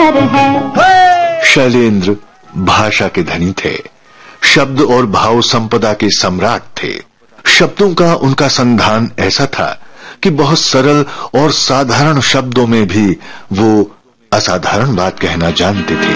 घर है। शैलेंद्र भाषा के धनी थे, शब्द और भाव संपदा के सम्राट थे। शब्दों का उनका संधान ऐसा था कि बहुत सरल और साधारण शब्दों में भी वो असाधारण बात कहना जानते थे।